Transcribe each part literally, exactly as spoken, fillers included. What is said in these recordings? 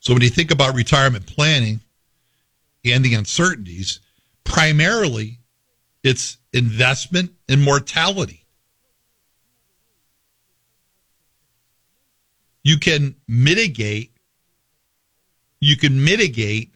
So when you think about retirement planning and the uncertainties, primarily it's investment and mortality. You can mitigate, you can mitigate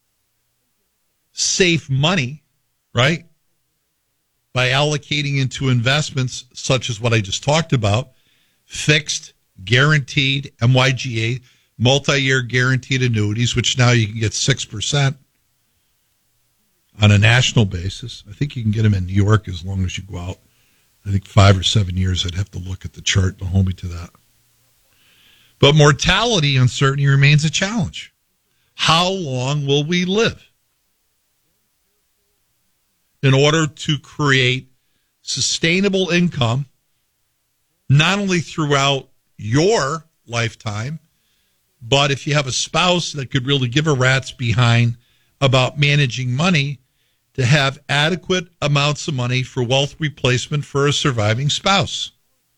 safe money, right? By allocating into investments such as what I just talked about, fixed, guaranteed, M Y G A, multi-year guaranteed annuities, which now you can get six percent on a national basis. I think you can get them in New York as long as you go out. I think five or seven years. I'd have to look at the chart to hold me to that. But mortality uncertainty remains a challenge. How long will we live? In order to create sustainable income, not only throughout your lifetime, but if you have a spouse that could really give a rat's behind about managing money, to have adequate amounts of money for wealth replacement for a surviving spouse.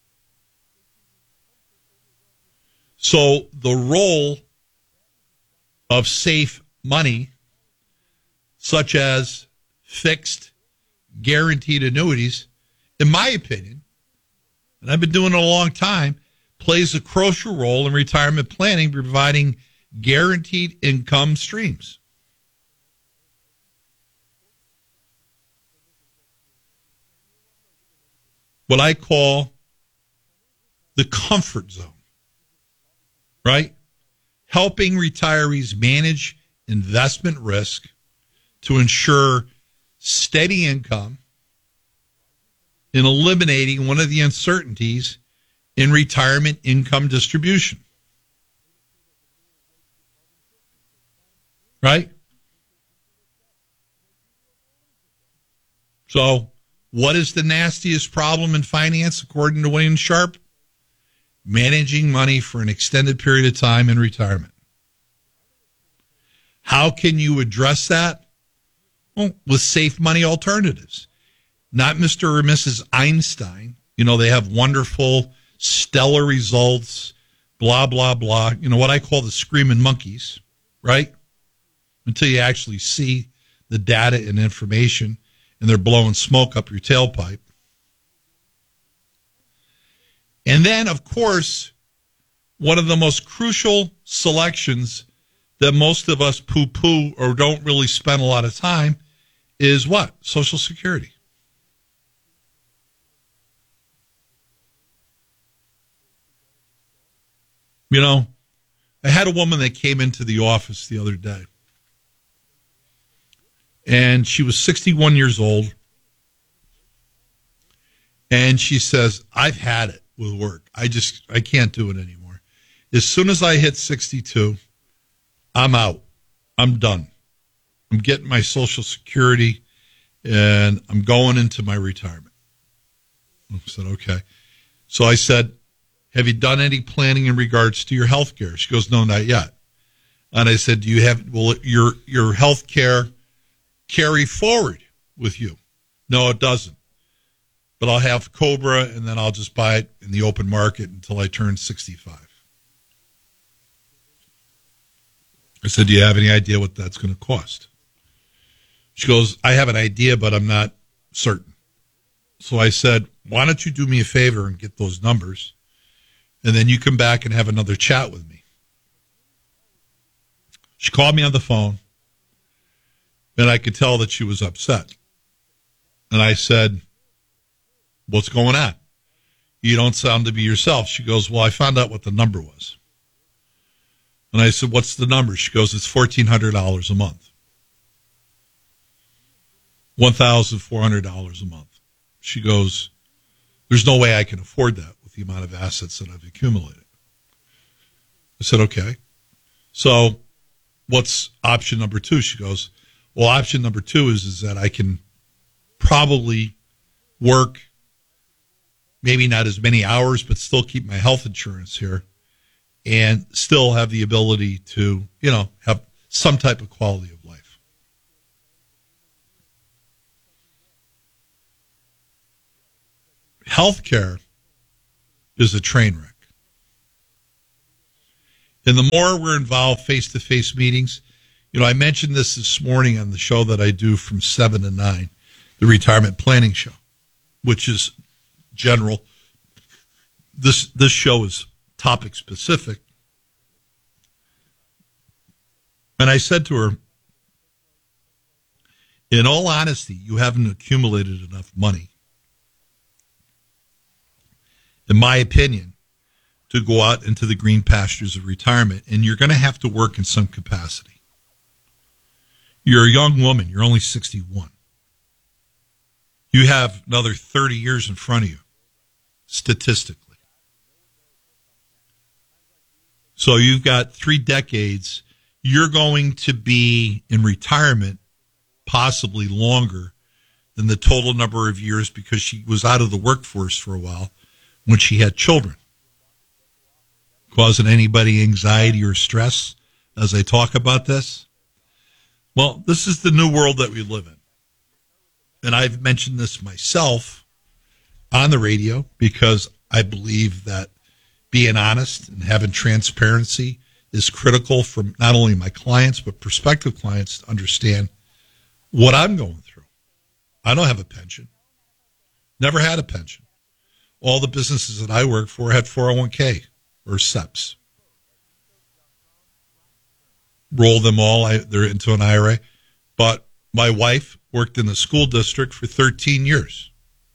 So the role of safe money, such as fixed, guaranteed annuities, in my opinion, and I've been doing it a long time, plays a crucial role in retirement planning, providing guaranteed income streams. What I call the comfort zone, right? Helping retirees manage investment risk to ensure steady income and eliminating one of the uncertainties in retirement income distribution. Right? So, what is the nastiest problem in finance, according to William Sharp? Managing money for an extended period of time in retirement. How can you address that? Well, with safe money alternatives. Not Mister or Missus Einstein. You know, they have wonderful, stellar results, blah, blah, blah. You know, what I call the screaming monkeys, right? Until you actually see the data and information and they're blowing smoke up your tailpipe. And then, of course, one of the most crucial selections that most of us poo-poo or don't really spend a lot of time is what? Social Security. You know, I had a woman that came into the office the other day. And she was sixty-one years old. And she says, I've had it with work. I just, I can't do it anymore. As soon as I hit sixty-two, I'm out. I'm done. I'm getting my Social Security and I'm going into my retirement. I said, okay. So I said, have you done any planning in regards to your health care? She goes, no, not yet. And I said, do you have, will your, your health care carry forward with you? No, it doesn't. But I'll have Cobra and then I'll just buy it in the open market until I turn sixty-five. I said, do you have any idea what that's going to cost? She goes, I have an idea, but I'm not certain. So I said, why don't you do me a favor and get those numbers, and then you come back and have another chat with me. She called me on the phone, and I could tell that she was upset. And I said, what's going on? You don't sound to be yourself. She goes, well, I found out what the number was. And I said, what's the number? She goes, it's fourteen hundred dollars a month. one thousand four hundred dollars a month. She goes, there's no way I can afford that with the amount of assets that I've accumulated. I said, okay. So what's option number two? She goes, well, option number two is, is that I can probably work maybe not as many hours, but still keep my health insurance here and still have the ability to, you know, have some type of quality of life. Healthcare is a train wreck. And the more we're involved face-to-face meetings, you know, I mentioned this this morning on the show that I do from seven to nine, the retirement planning show, which is general. This this show is topic specific. And I said to her, in all honesty, you haven't accumulated enough money, in my opinion, to go out into the green pastures of retirement, and you're going to have to work in some capacity. You're a young woman. You're only sixty-one. You have another thirty years in front of you, statistically. So you've got three decades. You're going to be in retirement possibly longer than the total number of years, because she was out of the workforce for a while when she had children. Causing anybody anxiety or stress as I talk about this? Well, this is the new world that we live in. And I've mentioned this myself on the radio because I believe that being honest and having transparency is critical for not only my clients, but prospective clients to understand what I'm going through. I don't have a pension. Never had a pension. All the businesses that I work for had four oh one k or S E Ps. Roll them all, I, they're into an I R A. But my wife worked in the school district for thirteen years.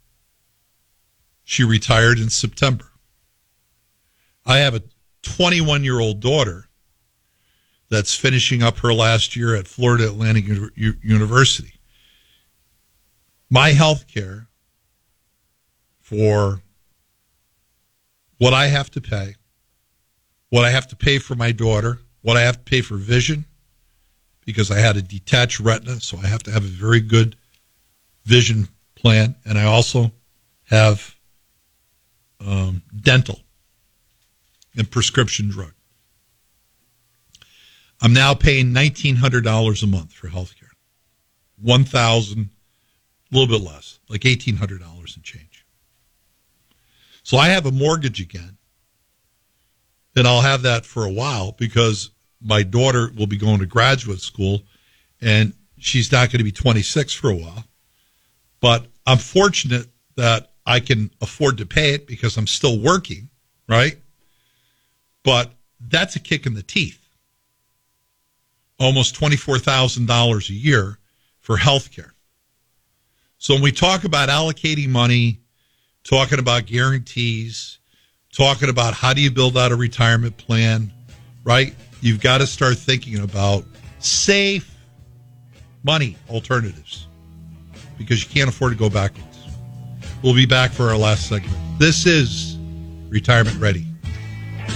She retired in September. I have a twenty-one-year-old daughter that's finishing up her last year at Florida Atlantic U- University. My health care for what I have to pay, what I have to pay for my daughter, what I have to pay for vision, because I had a detached retina, so I have to have a very good vision plan, and I also have um, dental and prescription drug. I'm now paying nineteen hundred dollars a month for health care. one thousand dollars, a little bit less, like eighteen hundred dollars and change. So I have a mortgage again, and I'll have that for a while because my daughter will be going to graduate school, and she's not going to be twenty-six for a while. But I'm fortunate that I can afford to pay it because I'm still working, right? But that's a kick in the teeth. Almost twenty-four thousand dollars a year for health care. So when we talk about allocating money, talking about guarantees, talking about how do you build out a retirement plan, right? You've got to start thinking about safe money alternatives because you can't afford to go backwards. We'll be back for our last segment. This is Retirement Ready.